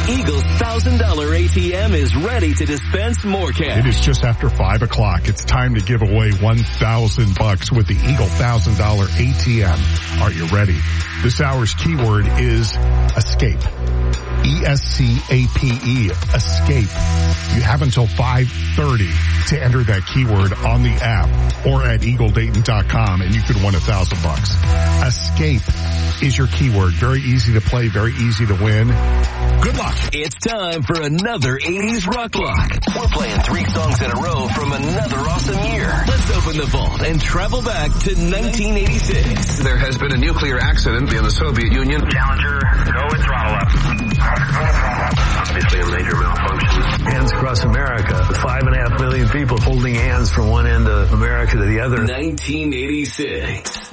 Eagle's $1,000 ATM is ready to dispense more cash. It is just after 5 o'clock. It's time to give away $1,000 with the Eagle $1,000 ATM. Are you ready? This hour's keyword is escape. ESCAPE, escape. You have until 5:30 to enter that keyword on the app or at eagledayton.com, and you could win $1,000. Escape is your keyword. Very easy to play, very easy to win. Good luck. It's time for another 80s Rock Block. We're playing 3 songs in a row from another awesome year. Let's open the vault and travel back to 1986. There has been a nuclear accident in the Soviet Union. Challenger, go with throttle up. Obviously a major malfunction. Hands across America. 5.5 million people holding hands from one end of America to the other. 1986.